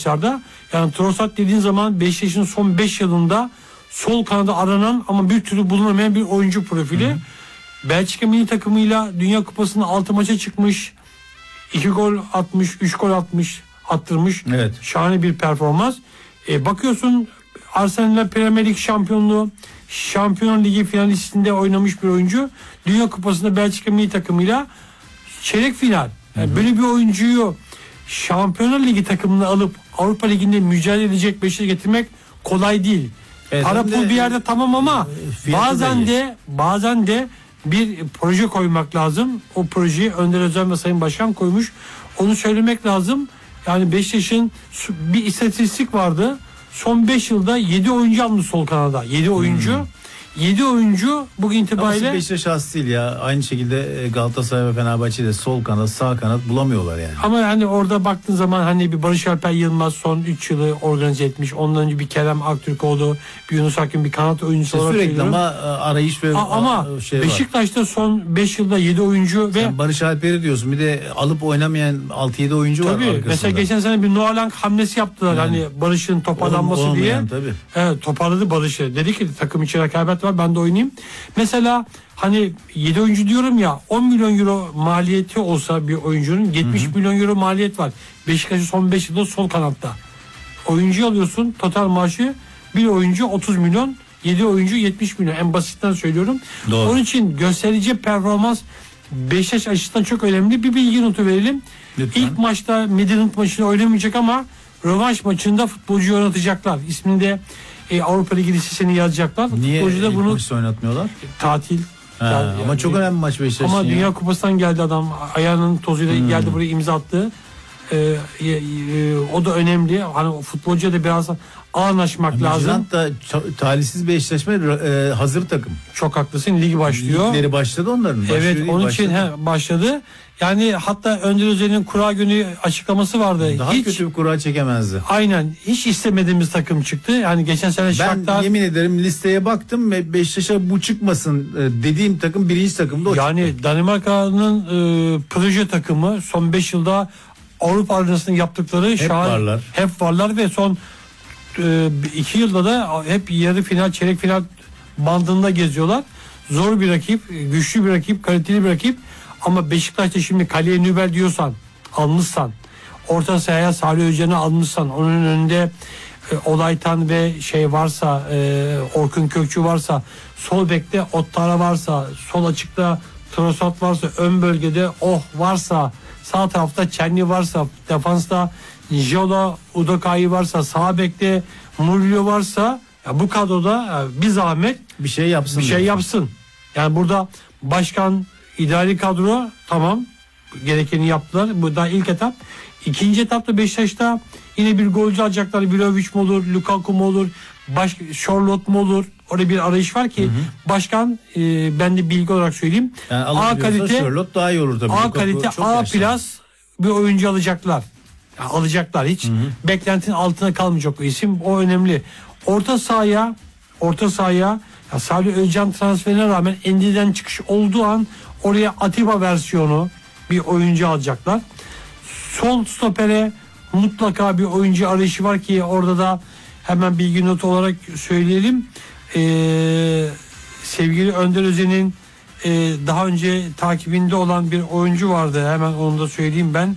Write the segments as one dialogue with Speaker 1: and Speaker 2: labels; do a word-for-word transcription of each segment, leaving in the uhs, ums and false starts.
Speaker 1: maçlarda. Yani Trossard dediğin zaman Beşiktaş'ın son beş yılında sol kanada aranan ama bir türlü bulunamayan bir oyuncu profili. Hı hı. Belçika milli takımıyla Dünya Kupası'nda altı maça çıkmış. iki gol atmış, üç gol atmış, attırmış.
Speaker 2: Evet.
Speaker 1: Şahane bir performans. E, bakıyorsun Arsenal'le Premier Lig şampiyonluğu, Şampiyon Ligi finalistinde oynamış bir oyuncu. Dünya Kupası'nda Belçika milli takımıyla çeyrek final. Yani hı hı. Böyle bir oyuncuyu Şampiyonlar Ligi takımına alıp Avrupa Ligi'nde mücadele edecek Beşiktaş'a getirmek kolay değil. Evet, para pul bir yerde tamam ama bazen de bazen de bir proje koymak lazım. O projeyi Önder Özen ve Sayın Başkan koymuş. Onu söylemek lazım. Yani Beşiktaş'ın bir istatistik vardı. Son beş yılda yedi oyuncu almış sol kanada. yedi oyuncu. Hmm. yedi oyuncu bugün itibariyle.
Speaker 2: Ama Beşiktaş has değil ya. Aynı şekilde Galatasaray ve Fenerbahçe'de sol kanat, sağ kanat bulamıyorlar yani.
Speaker 1: Ama hani orada baktığın zaman hani bir Barış Alper Yılmaz son üç yılı organize etmiş. Ondan önce bir Kerem Aktürkoğlu, bir Yunus Akgün, bir kanat oyuncusu
Speaker 2: işte
Speaker 1: olarak
Speaker 2: sürekli
Speaker 1: söylüyorum.
Speaker 2: ama arayış ve
Speaker 1: A- ama
Speaker 2: şey
Speaker 1: Beşiktaş'ta
Speaker 2: var.
Speaker 1: son beş yılda yedi oyuncu ve
Speaker 2: sen Barış Alper'i diyorsun. Bir de alıp oynamayan altı yedi oyuncu
Speaker 1: tabii,
Speaker 2: var arkasında.
Speaker 1: mesela geçen sene bir Noalang hamlesi yaptılar. Yani. Hani Barış'ın toparlanması
Speaker 2: Olum,
Speaker 1: diye.
Speaker 2: Tabii.
Speaker 1: Evet, toparladı Barış'ı. Dedi ki takım içi rekabet var, ben de oynayayım. Mesela hani yedi oyuncu diyorum ya, on milyon euro maliyeti olsa bir oyuncunun yetmiş hı hı. milyon euro maliyet var. Beşiktaş'ın son beş yılda sol kanatta. Oyuncu alıyorsun, total maaşı bir oyuncu otuz milyon, yedi oyuncu yetmiş milyon. En basitten söylüyorum. Doğru. Onun için gösterici performans Beşiktaş açısından çok önemli. Bir bilgi notu verelim. Lütfen. İlk maçta Midland maçını oynamayacak ama rövanş maçında futbolcu oynatacaklar. İsminde e, Avrupa Ligi listesini yazacaklar.
Speaker 2: Niye ilk
Speaker 1: bunu
Speaker 2: maçta oynatmıyorlar?
Speaker 1: Tatil.
Speaker 2: Ha, yani, ama çok önemli maç Beşiktaş'ın.
Speaker 1: Ama
Speaker 2: ya.
Speaker 1: Dünya Kupası'ndan geldi adam. Ayağının tozuyla hmm. geldi buraya imza attı. Ee, e, e, o da önemli. Hani futbolcuya da biraz anlaşmak yani lazım.
Speaker 2: Midland da talihsiz bir eşleşme, e, hazır takım.
Speaker 1: Çok haklısın. Ligi başlıyor.
Speaker 2: Ligleri başladı onların. Başlıyor,
Speaker 1: evet, onun
Speaker 2: başladı.
Speaker 1: için he, başladı. Yani hatta Önder Özen'in kura günü açıklaması vardı.
Speaker 2: Daha hiç, kötü bir kura çekemezdi.
Speaker 1: Aynen. Hiç istemediğimiz takım çıktı. Yani geçen sene
Speaker 2: ben
Speaker 1: Shakhtar...
Speaker 2: yemin ederim listeye baktım ve Beşiktaş'a bu çıkmasın dediğim takım birinci takımda o
Speaker 1: yani
Speaker 2: çıktı.
Speaker 1: Danimarka'nın e, proje takımı son beş yılda Avrupa arenasının yaptıkları
Speaker 2: hep
Speaker 1: şahane,
Speaker 2: varlar.
Speaker 1: Hep varlar ve son e, iki yılda da hep yarı final, çeyrek final bandında geziyorlar. Zor bir rakip, güçlü bir rakip, kaliteli bir rakip. Ama Beşiktaş'ta şimdi kaleye Nübel diyorsan, almışsan, orta sahaya Salih Özcan'ı almışsan, onun önünde e, Olaytan ve şey varsa, e, Orkun Kökçü varsa, sol bekte Ottara varsa, sol açıkta Trossard varsa, ön bölgede Oh varsa, sağ tarafta Çenli varsa, defansta Jola Udokai varsa, sağ bekte Murillo varsa, ya bu kadroda ya bir zahmet
Speaker 2: bir şey yapsın.
Speaker 1: Bir şey diyorsun. yapsın. Yani burada başkan, ideali kadro tamam, gerekeni yaptılar. Bu da ilk etap. İkinci etapta Beşiktaş'ta yine bir golcü alacaklar. Vlahovic mi olur, Lukaku mu olur, baş, Charlotte mu olur? Orada bir arayış var ki hı hı. başkan e, ben de bilgi olarak söyleyeyim.
Speaker 2: Yani A kalite Charlotte daha iyi olur tabii.
Speaker 1: A Lukaku kalite A plus bir oyuncu alacaklar. Yani alacaklar. Hiç hı hı. beklentinin altına kalmayacak o isim. O önemli. Orta sahaya orta sahaya ya Salih Özcan transferine rağmen Endi'den çıkış olduğu an oraya Atiba versiyonu bir oyuncu alacaklar. Sol stopere mutlaka bir oyuncu arayışı var ki orada da hemen bilgi notu olarak söyleyelim. Ee, sevgili Önder Özen'in e, daha önce takibinde olan bir oyuncu vardı. Hemen onu da söyleyeyim ben.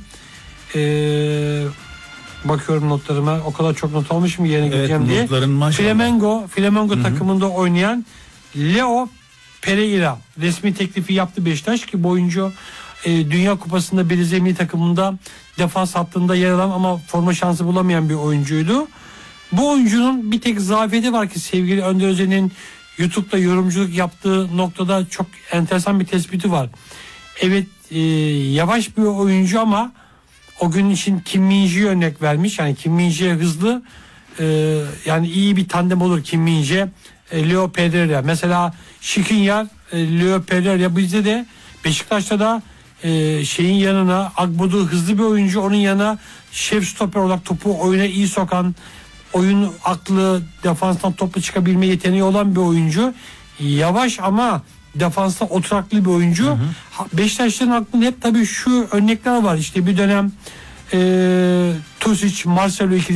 Speaker 1: Ee, bakıyorum notlarıma. O kadar çok not almışım yerine evet, gideceğim diye. Flamengo, Flamengo Hı-hı. takımında oynayan Leo Pereira resmi teklifi yaptı Beşiktaş ki bu oyuncu e, Dünya Kupası'nda Brezilya milli takımında defans hattında yer alan ama forma şansı bulamayan bir oyuncuydu. Bu oyuncunun bir tek zafiyeti var ki sevgili Önder Özen'in YouTube'da yorumculuk yaptığı noktada çok enteresan bir tespiti var. Evet e, yavaş bir oyuncu ama o gün için Kim Min-jae'ye örnek vermiş. Yani Kim Min-jae hızlı e, yani iyi bir tandem olur Kim Min-jae, e, Leo Pereira. Mesela Skriniar, e, Leo Pereira bizde de Beşiktaş'ta da e, şeyin yanına Agbodu hızlı bir oyuncu, onun yanına şef stoper olarak topu oyuna iyi sokan, oyun aklı, defanstan topla çıkabilme yeteneği olan bir oyuncu. Yavaş ama defansta oturaklı bir oyuncu. Hı hı. Beşiktaşların aklında hep tabii şu örnekler var. İşte bir dönem e, Tusic, Marcelo ikili